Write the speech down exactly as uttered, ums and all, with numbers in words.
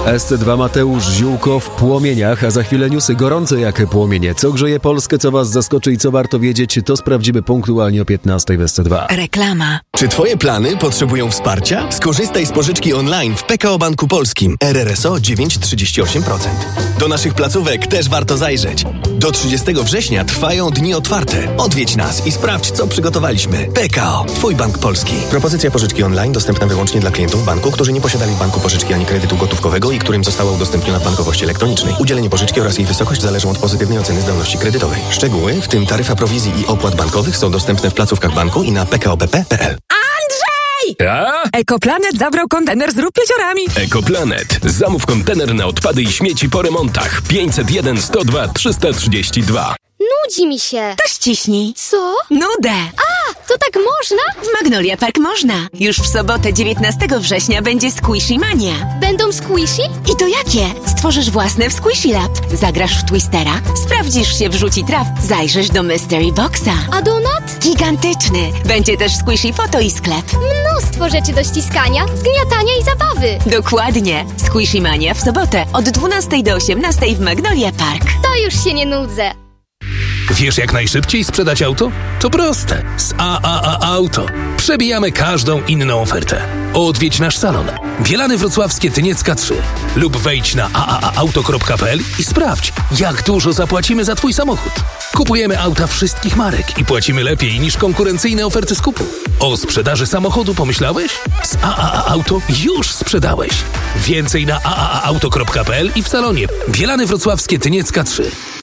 S C dwa Mateusz Ziółko w płomieniach, a za chwilę newsy gorące jak płomienie. Co grzeje Polskę, co was zaskoczy i co warto wiedzieć, to sprawdzimy punktualnie o piętnastej w S C dwa. Reklama. Czy twoje plany potrzebują wsparcia? Skorzystaj z pożyczki online w P K O Banku Polskim. R R S O dziewięć przecinek trzydzieści osiem procent. Do naszych placówek też warto zajrzeć. Do trzydziestego września trwają dni otwarte. Odwiedź nas i sprawdź, co przygotowaliśmy. P K O. Twój bank polski. Propozycja pożyczki online dostępna wyłącznie dla klientów banku, którzy nie posiadali w banku pożyczki ani kredytu gotówkowego i którym została udostępniona w bankowości elektronicznej. Udzielenie pożyczki oraz jej wysokość zależą od pozytywnej oceny zdolności kredytowej. Szczegóły, w tym taryfa prowizji i opłat bankowych, są dostępne w placówkach banku i na p k o b p kropka p l. Ja? Ekoplanet zabrał kontener z rupieciorami. Ekoplanet. Zamów kontener na odpady i śmieci po remontach. pięćset jeden sto dwa trzysta trzydzieści dwa. Nudzi mi się. To ściśnij. Co? Nudę. A, to tak można? W Magnolia Park można. Już w sobotę dziewiętnastego września będzie Squishy Mania. Będą squishy? I to jakie? Stworzysz własne w Squishy Lab. Zagrasz w Twistera, sprawdzisz się w rzuci traw, zajrzysz do Mystery Boxa. A donut? Gigantyczny. Będzie też Squishy Foto i sklep. Mnóstwo rzeczy do ściskania, zgniatania i zabawy. Dokładnie. Squishy Mania w sobotę od dwunastej do osiemnastej w Magnolia Park. To już się nie nudzę. Wiesz, jak najszybciej sprzedać auto? To proste. Z A A A Auto. Przebijamy każdą inną ofertę. Odwiedź nasz salon. Bielany Wrocławskie Tyniecka trzy. Lub wejdź na a a a auto kropka p l i sprawdź, jak dużo zapłacimy za twój samochód. Kupujemy auta wszystkich marek i płacimy lepiej niż konkurencyjne oferty skupu. O sprzedaży samochodu pomyślałeś? Z A A A Auto już sprzedałeś. Więcej na a a a auto kropka p l i w salonie. Bielany Wrocławskie Tyniecka trzy.